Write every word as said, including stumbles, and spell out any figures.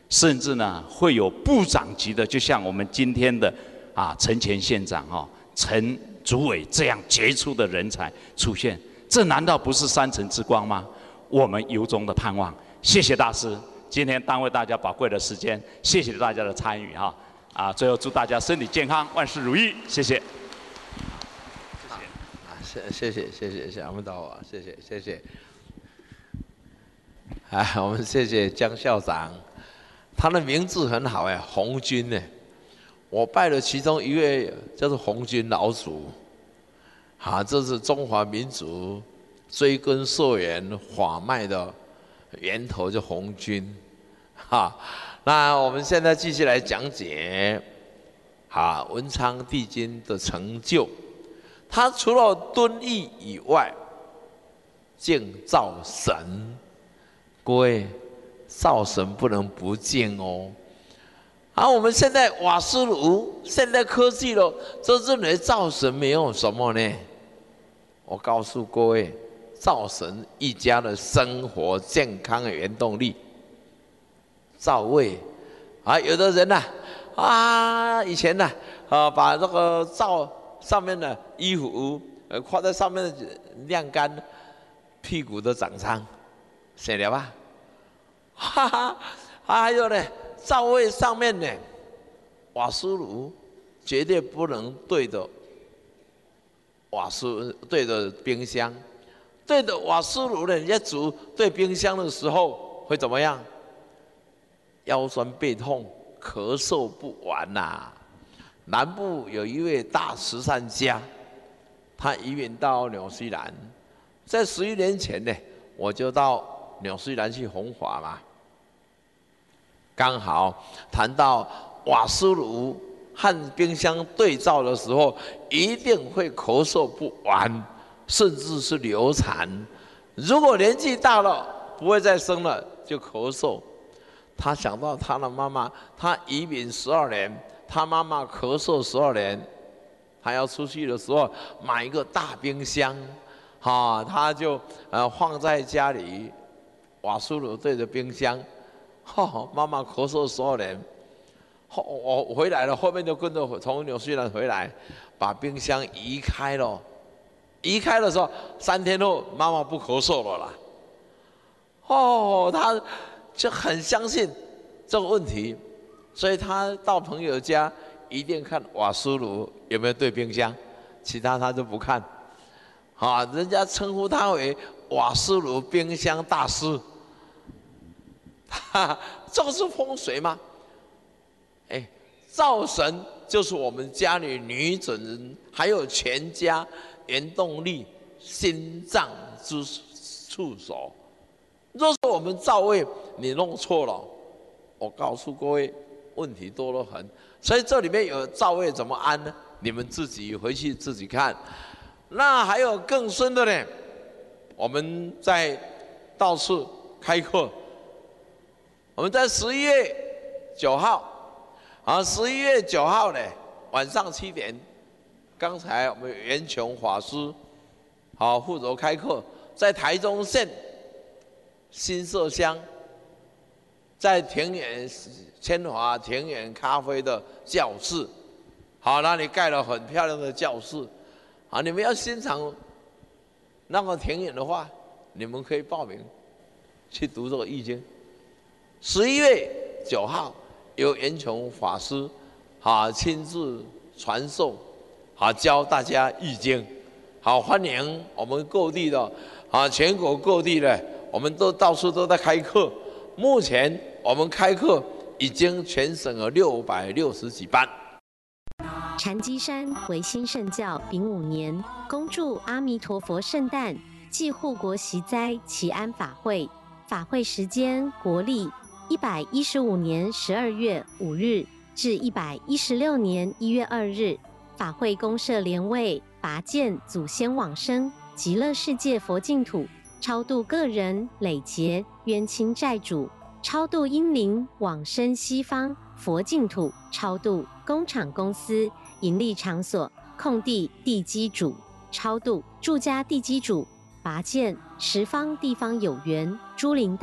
甚至呢会有部长级的，就像我们今天的啊陈前县长哦、陈主委这样杰出的人才出现，这难道不是三层之光吗？我们由衷的盼望。谢谢大师，今天耽误大家宝贵的时间，谢谢大家的参与哈。啊，最后祝大家身体健康，万事如意，谢谢。 谢谢谢谢谢谢，我们导啊，谢谢谢谢。哎，我们谢谢江校长，他的名字很好哎，红军呢。我拜了其中一位叫做红军老祖，啊，这是中华民族追根溯源法脉的源头，就红军，哈。那我们现在继续来讲解，啊，文昌帝君的成就。他除了敦义以外，敬灶神。各位，灶神不能不敬哦。啊，我们现在瓦斯炉，现代科技了，都认为灶神没有什么呢。我告诉各位，灶神一家的生活健康的原动力。灶位，啊，有的人呐、啊，啊，以前呢、啊，啊，把这个灶上面的衣服，呃，挂在上面晾干，屁股都长疮，写了吧？哈哈，还有呢，灶位上面呢，瓦斯炉绝对不能对着瓦斯，对着冰箱，对着瓦斯炉呢，人家煮对冰箱的时候会怎么样？腰酸背痛，咳嗽不完呐、啊。南部有一位大慈善家，他移民到纽西兰，在十一年前呢，我就到纽西兰去弘法嘛。刚好谈到瓦斯炉和冰箱对照的时候，一定会咳嗽不完，甚至是流产。如果年纪大了，不会再生了，就咳嗽。他想到他的妈妈，他移民十二年。他妈妈咳嗽十二年，他要出去的时候买一个大冰箱，哈，他就呃放在家里，瓦斯炉对着冰箱，哈，妈妈咳嗽十二年，后我回来了，后面就跟着从纽西兰回来，把冰箱移开了，移开的时候，三天后妈妈不咳嗽了啦，哦，他就很相信这个问题。所以他到朋友家一定看瓦斯炉有没有对冰箱，其他他都不看。啊，人家称呼他为瓦斯炉冰箱大师。哈哈，这个是风水吗？哎，灶神就是我们家里女主人，还有全家原动力、心脏之触手。若是我们灶位你弄错了，我告诉各位。问题多得很，所以这里面有灶位怎么安呢？你们自己回去自己看。那还有更深的呢，我们在到处开课。我们在十一月九号，啊，十一月九号呢晚上七点，刚才我们袁琼法师好负责开课，在台中县新社乡，在田园。千华田园咖啡的教室，好，那里盖了很漂亮的教室，啊，你们要欣赏那个田园的话，你们可以报名去读这个易经。十一月九号由袁琼法师啊亲自传授，啊教大家易经，好，欢迎我们各地的啊全国各地的，我们都到处都在开课，目前我们开课。已经全省了六百六十几班。 禅机山维新圣教丙午年，恭祝阿弥陀佛圣诞暨护国息灾祈安法会。法会时间国历一百一十五年十二月五日至一百一十六年一月二日。法会公设莲位，拔剑祖先往生极乐世界佛净土，超度个人累劫冤亲债主。超度英灵往生西方佛净土，超度工厂公司盈利场所空地地基主，超度住家地基主，拔剑十方地方有缘诸灵。